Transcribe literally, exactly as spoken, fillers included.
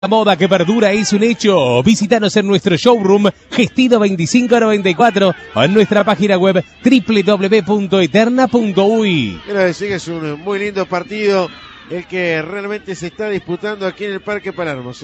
La moda que perdura es un hecho. Visítanos en nuestro showroom Gestino veinticinco noventa y cuatro o en nuestra página web doble u doble u doble u punto eterna punto uy. Quiero decir que es un muy lindo partido el que realmente se está disputando aquí en el Parque Palermo.